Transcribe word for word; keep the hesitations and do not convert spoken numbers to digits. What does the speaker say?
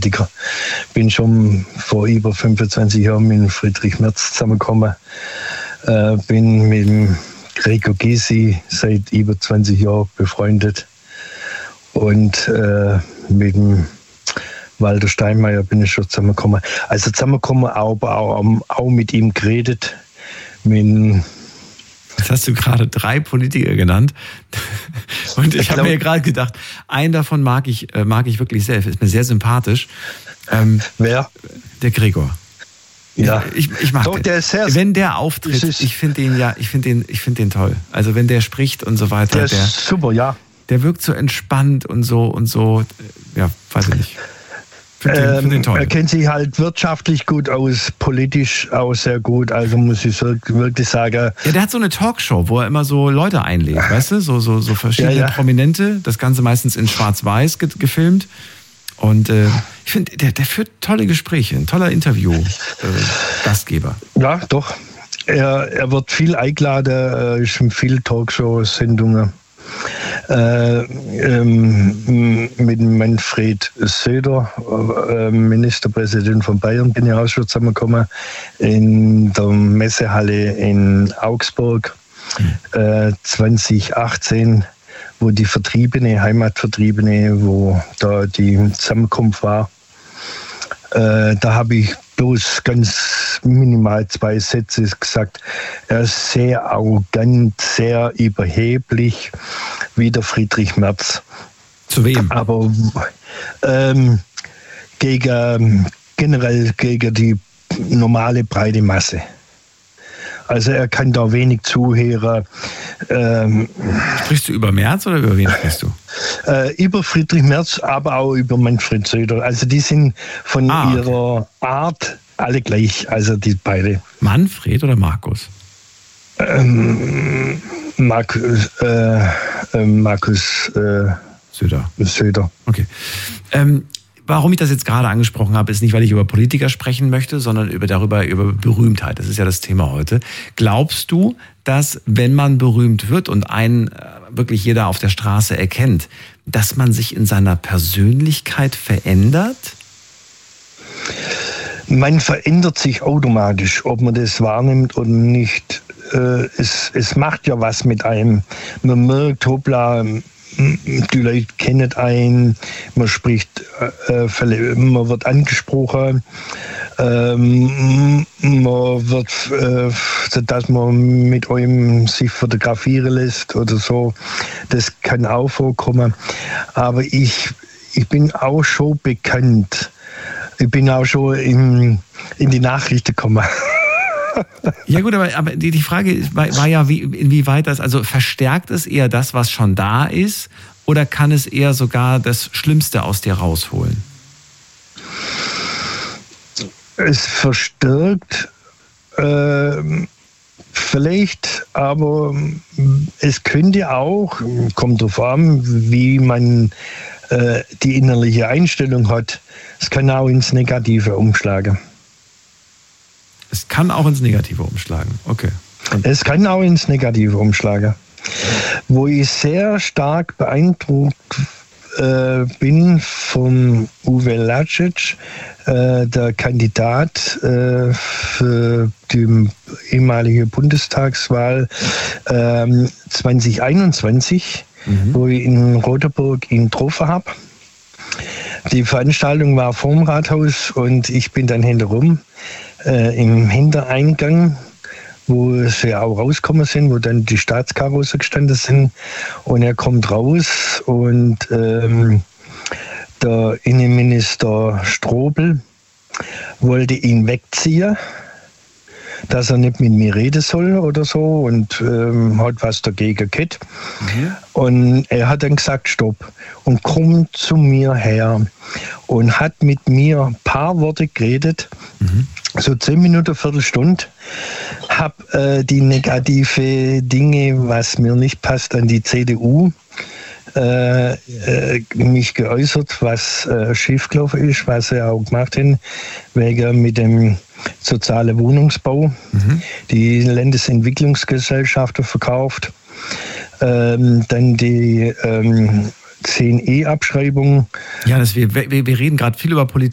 Politiker. Bin schon vor über fünfundzwanzig Jahren mit Friedrich Merz zusammengekommen. Äh, bin mit dem Gregor Gysi seit über zwanzig Jahren befreundet. Und äh, mit dem Walter Steinmeier bin ich schon zusammengekommen. Also zusammengekommen, aber auch, auch mit ihm geredet. Mit Jetzt hast du gerade drei Politiker genannt. Und ich, ich habe mir gerade gedacht, einen davon mag ich, mag ich wirklich sehr. Ist mir sehr sympathisch. Ähm, Wer? Der Gregor. Ja. Ich, ich mag Doch, den. Der ist sehr, wenn der auftritt, ich finde den ja, ich finde den, ich finde den toll. Also wenn der spricht und so weiter. Der ist der, super, ja. Der wirkt so entspannt und so und so. Ja, weiß ich nicht. Find den, find den toll. Er kennt sich halt wirtschaftlich gut aus, politisch auch sehr gut, also muss ich wirklich sagen. Ja, der hat so eine Talkshow, wo er immer so Leute einlädt, weißt du, so, so, so verschiedene ja, ja. Prominente, das Ganze meistens in Schwarz-Weiß ge- gefilmt. Und äh, ich finde, der, der führt tolle Gespräche, ein toller Interview-Gastgeber. Äh, ja, doch. Er, er wird viel eingeladen, ist in vielen Talkshow-Sendungen. Äh, ähm, mit Manfred Söder, äh, Ministerpräsident von Bayern, bin ich auch schon zusammengekommen, in der Messehalle in Augsburg mhm. äh, zwanzig achtzehn, wo die Vertriebene, Heimatvertriebene, wo da die Zusammenkunft war. Äh, da habe ich bloß ganz minimal zwei Sätze gesagt. Er ist sehr arrogant, sehr überheblich, wie der Friedrich Merz. Zu wem? Aber ähm, gegen, generell gegen die normale breite Masse. Also er kann da wenig zuhören. Ähm, Sprichst du über Merz oder über wen sprichst du? Äh, über Friedrich Merz, aber auch über Manfred Söder. Also die sind von ah, okay. ihrer Art alle gleich, also die beide. Manfred oder Markus? Ähm, Markus, äh, äh, Markus äh, Söder. Söder. Okay. Ähm, Warum ich das jetzt gerade angesprochen habe, ist nicht, weil ich über Politiker sprechen möchte, sondern über darüber über Berühmtheit. Das ist ja das Thema heute. Glaubst du, dass wenn man berühmt wird und einen wirklich jeder auf der Straße erkennt, dass man sich in seiner Persönlichkeit verändert? Man verändert sich automatisch, ob man das wahrnimmt oder nicht. Es, es macht ja was mit einem. Man merkt, hoppla, die Leute kennen einen, man spricht, äh, man wird angesprochen, ähm, man wird, äh, dass man mit einem sich fotografieren lässt oder so, das kann auch vorkommen. Aber ich, ich bin auch schon bekannt. Ich bin auch schon in, in die Nachrichten gekommen. Ja gut, aber, aber die, die Frage war, war ja, wie, inwieweit das, also verstärkt es eher das, was schon da ist, oder kann es eher sogar das Schlimmste aus dir rausholen? Es verstärkt äh, vielleicht, aber es könnte auch, kommt darauf an, wie man äh, die innerliche Einstellung hat, es kann auch ins Negative umschlagen. Es kann auch ins Negative umschlagen, okay. Und es kann auch ins Negative umschlagen. Wo ich sehr stark beeindruckt äh, bin von Uwe Lacic, äh, der Kandidat äh, für die ehemalige Bundestagswahl äh, zwanzig einundzwanzig, mhm. wo ich in Roterburg ihn getroffen habe. Die Veranstaltung war vorm Rathaus und ich bin dann hinterrum. Äh, im Hintereingang, wo sie auch rausgekommen sind, wo dann die Staatskarosse gestanden sind. Und er kommt raus und ähm, der Innenminister Strobel wollte ihn wegziehen, dass er nicht mit mir reden soll oder so, und ähm, hat was dagegen gehabt. Mhm. Und er hat dann gesagt, stopp, und kommt zu mir her und hat mit mir ein paar Worte geredet, mhm. so zehn Minuten, Viertelstunde, hab äh, die negative Dinge, was mir nicht passt, an die C D U, äh, äh, mich geäußert, was äh, schiefgelaufen ist, was sie auch gemacht haben, wegen mit dem sozialen Wohnungsbau, mhm. die Landesentwicklungsgesellschaften verkauft, ähm, dann die ähm, zehn E-Abschreibung. Ja, das, wir, wir, wir reden gerade viel über Politik.